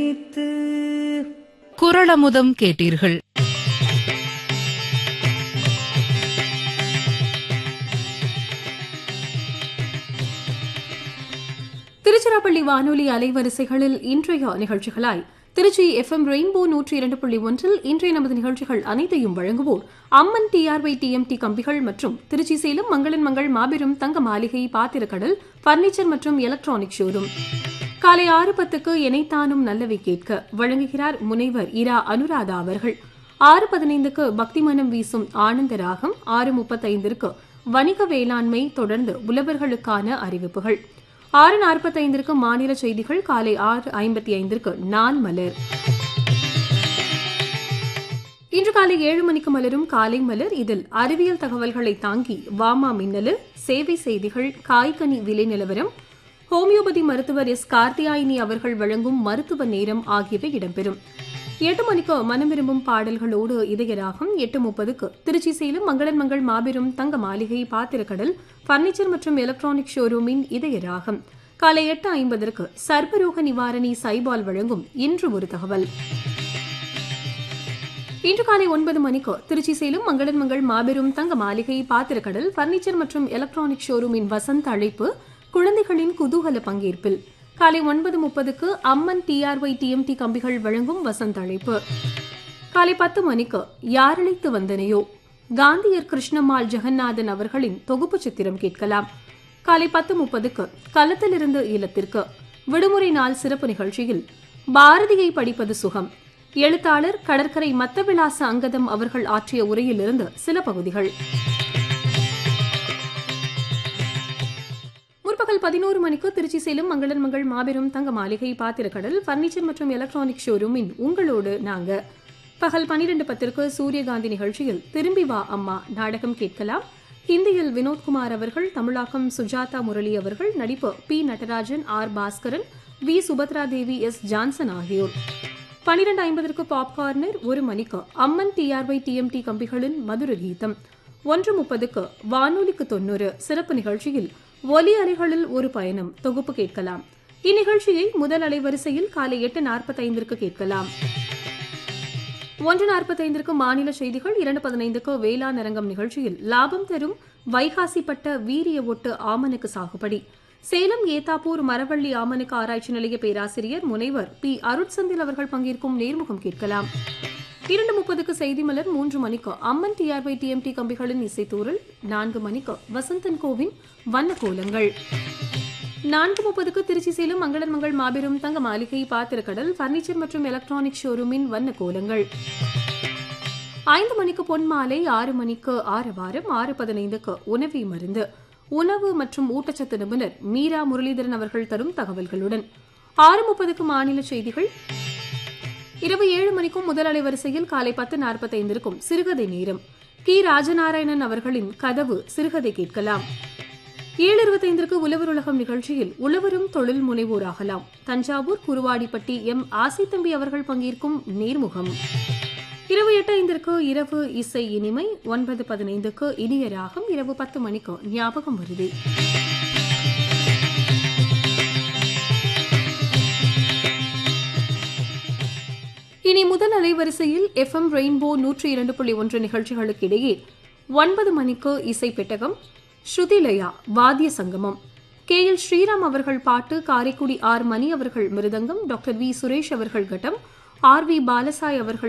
வைத்து. குறளமுதம் கேட்டீர்கள். திருச்சிராப்பள்ளி வானொலி அலைவரிசைகளில் இன்றைய நிகழ்ச்சிகளாய் திருச்சி FM ரெயின்போ 102.1 இன்றைய நமது நிகழ்ச்சிகள் அனைத்தையும் வழங்குவோர் அம்மன் TRY TMT கம்பிகள் மற்றும் திருச்சி சேலம் மங்களன் மங்கள் மாபெரும் தங்க மாளிகை பாத்திரக்கடல் பர்னிச்சர் மற்றும் எலக்ட்ரானிக் ஷோரூம். காலை 6:10 எனைத்தானும் நல்லவை கேட்க வழங்குகிறார் முனைவர் இரா அனுராதா அவர்கள். 6:15 பக்தி மனம் வீசும் ஆனந்த ராகம். 6:35 வணிக வேளாண்மை, தொடர்ந்து உழவர்களுக்கான அறிவிப்புகள். 6:45 மாநில செய்திகள். காலை 6:55 நாள் மலர். இன்று காலை 7 மணிக்கு மலரும் காலை மலர். இதில் அறிவியல் தகவல்களை தாங்கி வாமா மின்னலு, சேவை செய்திகள், காய்கனி விலை நிலவரம், ஹோமியோபதி மருத்துவர் எஸ் கார்த்தியாயினி அவர்கள் வழங்கும் மருத்துவ நேரம் ஆகியவை இடம்பெறும். 8 மணிக்கு மனம் விரும்பும் பாடல்களோடு இதயராகம். 8:30 திருச்சி சேலம் மங்களன் மங்கள் மாபெரும் தங்க மாளிகை பாத்திரக்கடல் பர்னிச்சர் மற்றும் எலக்ட்ரானிக் ஷோரூமின் இதயராகம். காலை 8:50 சர்ப்பரோக நிவாரணி சைபால் வழங்கும் இன்று ஒரு தகவல். இன்று காலை 9 மணிக்கு திருச்சி சேலம் மங்களன் மங்கள் மாபெரும் தங்க மாளிகை பாத்திரக்கடல் பர்னிச்சர் மற்றும் எலக்ட்ரானிக் ஷோரூமின் வசந்த அழைப்பு, குழந்தைகளின் குதூகல பங்கேற்பில். காலை 9:30 அம்மன் TRY TMT கம்பிகள் வழங்கும் வசந்த அழைப்பு. காலை 10 மணிக்கு யாரழைத்து வந்தனையோ காந்தியர் கிருஷ்ணம்மாள் ஜெகநாதன் அவர்களின் தொகுப்பு சித்திரம் கேட்கலாம். காலை 10:30 களத்திலிருந்து இல்லத்திற்கு விடுமுறை நாள் சிறப்பு நிகழ்ச்சியில் பாரதியை படிப்பது சுகம், எழுத்தாளர் கடற்கரை மத்தவிலாச அங்கதம் அவர்கள் ஆற்றிய உரையிலிருந்து சில பகுதிகள். முற்பகல் 11 மணிக்கு திருச்சி சேலம் மங்களன் மங்கள் மாபெரும் தங்க மாளிகை பாத்திரக்கடல் பர்னிச்சர் மற்றும் எலக்ட்ரானிக் ஷோரூமின் உங்களோடு நாங்க. பகல் 12:10 சூரியகாந்தி நிகழ்ச்சியில் திரும்பி வா அம்மா நாடகம் கேட்கலாம். ஹிந்தியில் வினோத்குமார் அவர்கள், தமிழாக்கம் சுஜாதா முரளி அவர்கள், நடிப்பு P. Natarajan, R. Bhaskaran, V. Subhadra தேவி, S. ஜான்சன் ஆகியோர். 12:50 பாப்கார்னர். 1 மணிக்கு அம்மன் TRY TMT கம்பிகளின் மதுர கீதம். 1:30 வானொலிக்கு 90 சிறப்பு நிகழ்ச்சியில் ஒலி அலைகளில் ஒரு பயணம் தொகுப்பு கேட்கலாம். இந்நிகழ்ச்சியை முதல் அலைவரிசையில் காலை 8:45 கேட்கலாம். 1:45 மாநில செய்திகள். 2:15 வேளாண் அரங்கம் நிகழ்ச்சியில் லாபம் தரும் வைகாசிப்பட்ட வீரிய ஒட்டு ஆமணக்கு சாகுபடி, சேலம் ஏத்தாப்பூர் மரவள்ளி ஆமணக்கு ஆராய்ச்சி நிலைய பேராசிரியர் முனைவர் P. அருட்சந்தில் அவர்கள் பங்கேற்கும் நேர்முகம் கேட்கலாம். 2:30 செய்தி மலர். 3 மணிக்கு அம்மன் TRY TMT கம்பிகளின் இசைத்தூரல். 4 மணிக்கு வசந்தன் கோவின் வண்ண கோலங்கள். 4:30 திருச்சி சேலம் மங்களன் மங்கள் மாபெரும் தங்க மாளிகை பாத்திரக்கடல் பர்னிச்சர் மற்றும் எலக்ட்ரானிக் ஷோரூமின் வண்ண கோலங்கள். 5 மணிக்கு பொன்மாலை. 6 மணிக்கு ஆரவாரம். 6:15 உணவே மருந்து, உணவு மற்றும் ஊட்டச்சத்து நிபுணர் மீரா முரளிதரன் அவர்கள் தரும் தகவல்களுடன். 6:30 மாநில செய்திகள். இரவு 7 மணிக்கும் முதல் அலைவரிசையில் காலை 10:45 சிறுகதை நேரம். கி. ராஜநாராயணன் அவர்களின் கதவு சிறுகதை கேட்கலாம். 7:25 உழவர் உலகம் நிகழ்ச்சியில் உழவரும் தொழில் முனைவோராகலாம், தஞ்சாவூர் குருவாடிப்பட்டி M. ஆசைத்தம்பி அவர்கள் பங்கேற்கும் நேர்முகம். இரவு 8:05 இரவு இசை இனிமை. 9:15 இனிய ராகம். இரவு 10 மணிக்கு ஞாபகம் வருது. இனி முதல் அலைவரிசையில் FM ரெயின்போ 102.1 நிகழ்ச்சிகளுக்கு இடையே 9 மணிக்கு இசை பெட்டகம், ஸ்ருதிலயா வாத்திய சங்கமம். KL ஸ்ரீராம் அவர்கள் பாட்டு, காரைக்குடி R. மணி அவர்கள் மிருதங்கம், டாக்டர் V. சுரேஷ் அவர்கள் கட்டம், R. V. பாலசாய் அவர்கள்